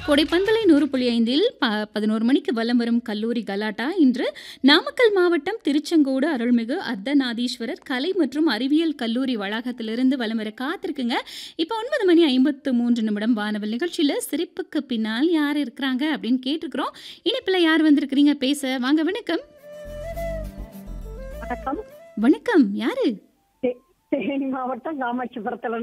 கொடைப்பண்பலை 100.5இல் 11 மணிக்கு வலம் வரும் கல்லூரி கலாட்டா இன்று நாமக்கல் மாவட்டம் திருச்செங்கோடு அருள்மிகு அர்த்தநாதீஸ்வரர் கலை மற்றும் அறிவியல் கல்லூரி வளாகத்திலிருந்து வலம் வர காத்திருக்குங்க. இப்போ 9:53 வானவில் நிகழ்ச்சியில் சிரிப்புக்கு பின்னால் யார் இருக்கிறாங்க அப்படின்னு கேட்டிருக்கிறோம். இனிப்பில் யார் வந்திருக்கிறீங்க பேச? வாங்க. வணக்கம். வணக்கம். வணக்கம். யாரு? தேனி மாவட்டம் காமாட்சிபுரத்துல